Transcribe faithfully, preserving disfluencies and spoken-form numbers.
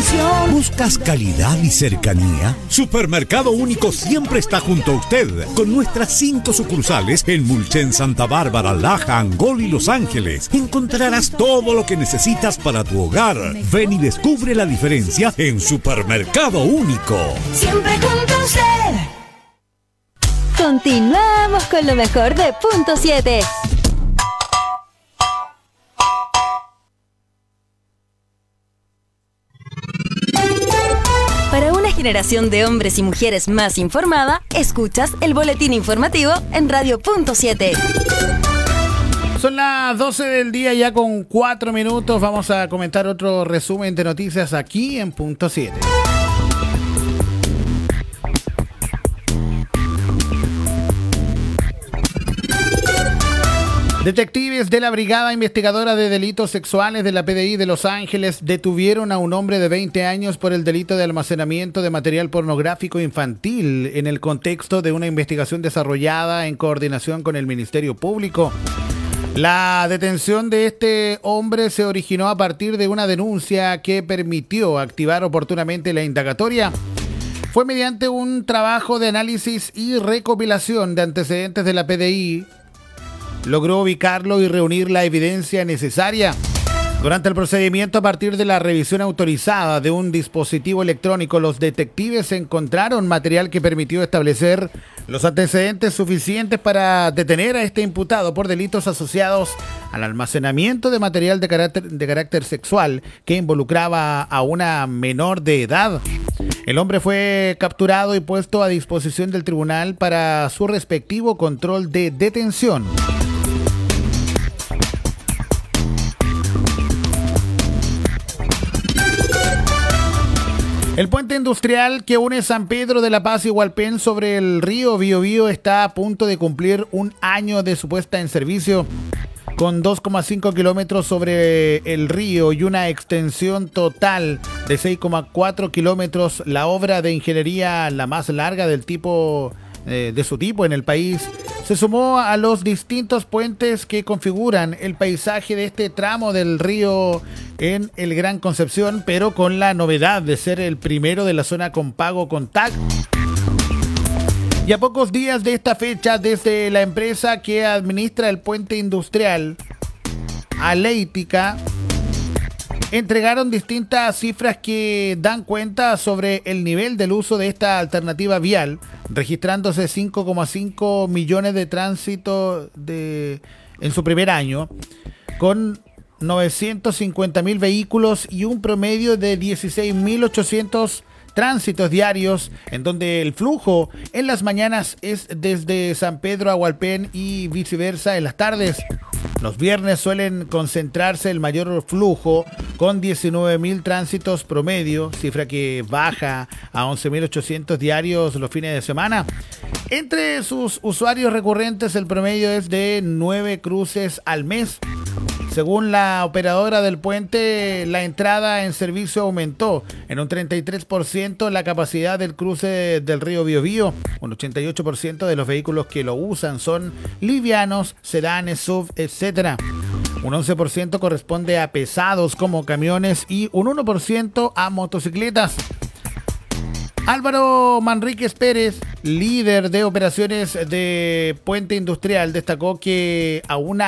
atención. ¿Buscas calidad y cercanía? Supermercado Único siempre está junto a usted, con nuestras cinco sucursales en Mulchen, Santa Bárbara, Laja, Angol y Los Ángeles. Encontrarás todo lo que necesitas para tu hogar. Ven y descubre la diferencia en Supermercado Único. Siempre junto a usted. Continuamos con lo mejor de Punto siete. Para una generación de hombres y mujeres más informada, escuchas el boletín informativo en Radio Punto siete. Son las doce del día ya con cuatro minutos. Vamos a comentar otro resumen de noticias aquí en Punto siete. Detectives de la Brigada Investigadora de Delitos Sexuales de la P D I de Los Ángeles detuvieron a un hombre de veinte años por el delito de almacenamiento de material pornográfico infantil en el contexto de una investigación desarrollada en coordinación con el Ministerio Público. La detención de este hombre se originó a partir de una denuncia que permitió activar oportunamente la indagatoria. Fue mediante un trabajo de análisis y recopilación de antecedentes de la P D I logró ubicarlo y reunir la evidencia necesaria. Durante el procedimiento, a partir de la revisión autorizada de un dispositivo electrónico, los detectives encontraron material que permitió establecer los antecedentes suficientes para detener a este imputado por delitos asociados al almacenamiento de material de carácter, de carácter sexual que involucraba a una menor de edad. El hombre fue capturado y puesto a disposición del tribunal para su respectivo control de detención. El puente industrial que une San Pedro de la Paz y Hualpén sobre el río Biobío está a punto de cumplir un año de su puesta en servicio. Con dos coma cinco kilómetros sobre el río y una extensión total de seis coma cuatro kilómetros, la obra de ingeniería la más larga del tipo eh, de su tipo en el país se sumó a los distintos puentes que configuran el paisaje de este tramo del río en el Gran Concepción, pero con la novedad de ser el primero de la zona con pago con T A C. Y a pocos días de esta fecha, desde la empresa que administra el puente industrial, Aleitica, entregaron distintas cifras que dan cuenta sobre el nivel del uso de esta alternativa vial, registrándose cinco coma cinco millones de tránsito de, en su primer año, con novecientos cincuenta mil vehículos y un promedio de dieciséis mil ochocientos tránsitos diarios, en donde el flujo en las mañanas es desde San Pedro a Hualpén y viceversa en las tardes. Los viernes suelen concentrarse el mayor flujo con diecinueve mil tránsitos promedio, cifra que baja a once mil ochocientos diarios los fines de semana. Entre sus usuarios recurrentes el promedio es de nueve cruces al mes. Según la operadora del puente, la entrada en servicio aumentó en un treinta y tres por ciento la capacidad del cruce del río Biobío. Un ochenta y ocho por ciento de los vehículos que lo usan son livianos, sedanes, S U V, etcétera. Un once por ciento corresponde a pesados como camiones y un uno por ciento a motocicletas. Álvaro Manríquez Pérez, líder de operaciones de Puente Industrial, destacó que a una